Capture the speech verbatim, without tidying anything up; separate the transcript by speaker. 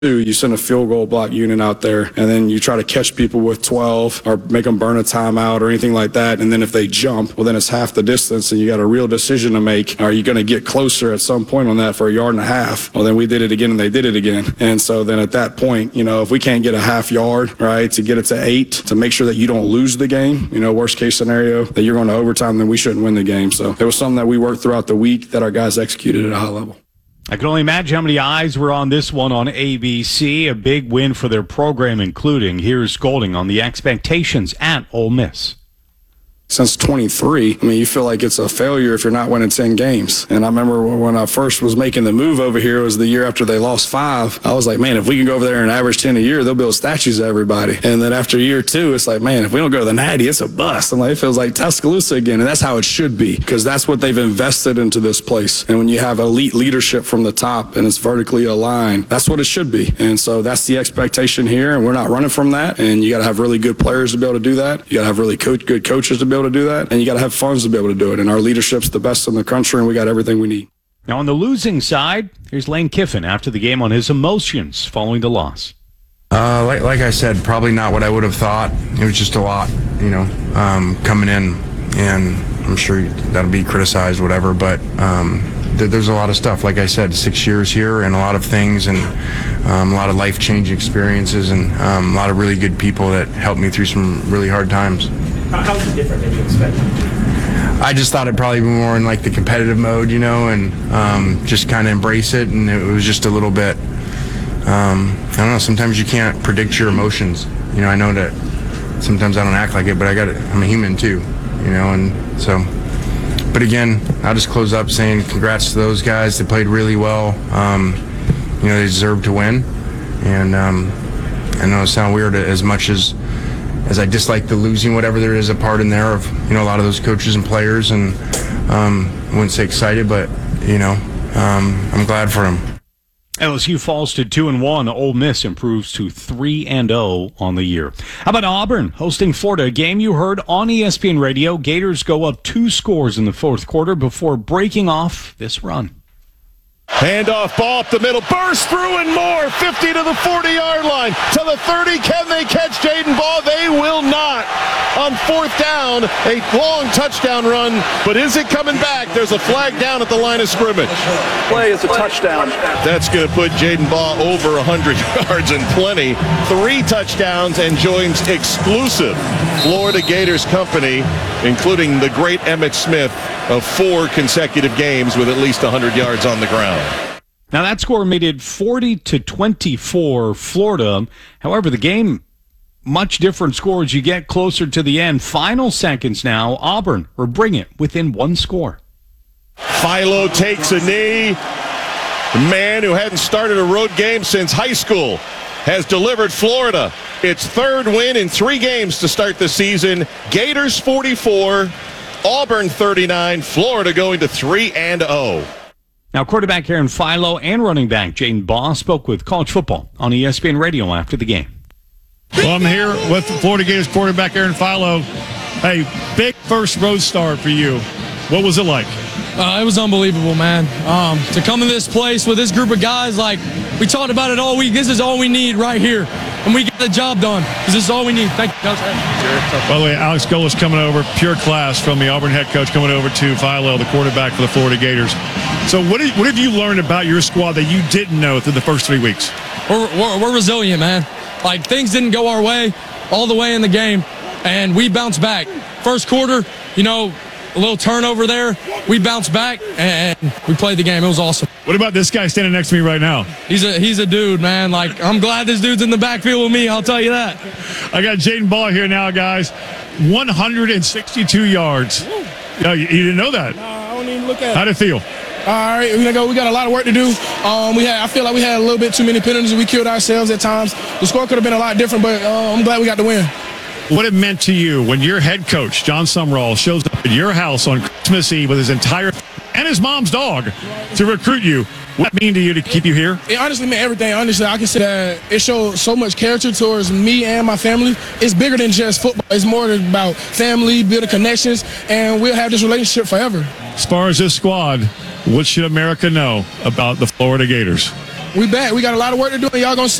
Speaker 1: You send a field goal block unit out there, and then you try to catch people with twelve or make them burn a timeout or anything like that. And then if they jump, well, then it's half the distance, and you got a real decision to make. Are you going to get closer at some point on that for a yard and a half? Well, then we did it again, and they did it again. And so then at that point, you know, if we can't get a half yard, right, to get it to eight, to make sure that you don't lose the game, you know, worst case scenario, that you're going to overtime, then we shouldn't win the game. So it was something that we worked throughout the week that our guys executed at a high level.
Speaker 2: I can only imagine how many eyes were on this one on A B C. A big win for their program, including here's Golding on the expectations at Ole Miss.
Speaker 1: Since twenty-three, I mean, you feel like it's a failure if you're not winning ten games. And I remember when I first was making the move over here, it was the year after they lost five. I was like, man, if we can go over there and average ten a year, they'll build statues of everybody. And then after year two, it's like, man, if we don't go to the Natty, it's a bust. I'm like, it feels like Tuscaloosa again. And that's how it should be, because that's what they've invested into this place. And when you have elite leadership from the top and it's vertically aligned, that's what it should be. And so that's the expectation here. And we're not running from that. And you got to have really good players to be able to do that. You got to have really co- good coaches to be able to do that, and you got to have funds to be able to do it. And our leadership's the best in the country, and we got everything we need.
Speaker 2: Now on the losing side, here's Lane Kiffin after the game on his emotions following the loss.
Speaker 3: Uh, like, like I said, probably not what I would have thought. It was just a lot, you know, um, coming in, and I'm sure that'll be criticized, whatever. But um, th- there's a lot of stuff. Like I said, six years here, and a lot of things, and um, a lot of life-changing experiences, and um, a lot of really good people that helped me through some really hard times.
Speaker 4: How is it different than you expected?
Speaker 3: I just thought it'd probably be more in like the competitive mode, you know, and um, just kind of embrace it. And it was just a little bit, um, I don't know, sometimes you can't predict your emotions. You know, I know that sometimes I don't act like it, but I got it. I'm a human too, you know, and so. But again, I'll just close up saying congrats to those guys. They played really well. Um, you know, they deserve to win. And um, I know it sounds weird as much as as I dislike the losing, whatever there is a part in there of, you know, a lot of those coaches and players, and um, I wouldn't say excited, but, you know, um, I'm glad for them.
Speaker 2: L S U falls to two and one. Ole Miss improves to three and zero on the year. How about Auburn hosting Florida? A game you heard on E S P N Radio. Gators go up two scores in the fourth quarter before breaking off this run.
Speaker 5: Handoff, ball up the middle, burst through and more, fifty to the forty-yard line, to the thirty. Can they catch Jaden Ball? They will not. On fourth down, a long touchdown run, but is it coming back? There's a flag down at the line of scrimmage.
Speaker 6: Play is a touchdown.
Speaker 5: That's going to put Jaden Ball over one hundred yards and plenty. Three touchdowns and joins exclusive Florida Gators company, including the great Emmitt Smith, of four consecutive games with at least one hundred yards on the ground.
Speaker 2: Now that score made it forty to twenty-four Florida. However, the game, much different score as you get closer to the end. Final seconds now, Auburn will bring it within one score.
Speaker 5: Philo takes a knee. The man who hadn't started a road game since high school has delivered Florida its third win in three games to start the season. Gators forty-four, Auburn thirty-nine, Florida going to three and oh.
Speaker 2: Now, quarterback Aaron Philo and running back Jaden Baugh spoke with College Football on E S P N Radio after the game.
Speaker 7: Well, I'm here with Florida Gators quarterback Aaron Philo. Hey, big first road start for you. What was it like?
Speaker 8: Uh, it was unbelievable, man. Um, to come to this place with this group of guys, like, we talked about it all week. This is all we need right here. And we get the job done, because this is all we need. Thank you.
Speaker 7: By the way, Alex Golis coming over, pure class from the Auburn head coach, coming over to Philo, the quarterback for the Florida Gators. So what, did, what have you learned about your squad that you didn't know through the first three weeks?
Speaker 8: We're, we're, we're resilient, man. Like, things didn't go our way all the way in the game, and we bounced back. First quarter, you know, a little turnover there. We bounced back, and we played the game. It was awesome.
Speaker 7: What about this guy standing next to me right now?
Speaker 8: He's a he's a dude, man. Like, I'm glad this dude's in the backfield with me, I'll tell you that.
Speaker 7: I got Jaden Ball here now, guys. one hundred sixty-two yards. No, you, you didn't know that?
Speaker 9: No, I don't even look at it.
Speaker 7: How'd it feel?
Speaker 9: All right, we got, we got a lot of work to do. Um, we had, I feel like we had a little bit too many penalties. We killed ourselves at times. The score could have been a lot different, but uh, I'm glad we got the win.
Speaker 7: What it meant to you when your head coach, John Sumrall, shows up at your house on Christmas Eve with his entire and his mom's dog to recruit you. What did it mean to you to keep you here?
Speaker 9: It honestly meant everything. Honestly, I can say that it showed so much character towards me and my family. It's bigger than just football. It's more about family, building connections, and we'll have this relationship forever.
Speaker 7: As far as this squad, what should America know about the Florida Gators?
Speaker 9: We back. We got a lot of work to do, and y'all gonna see.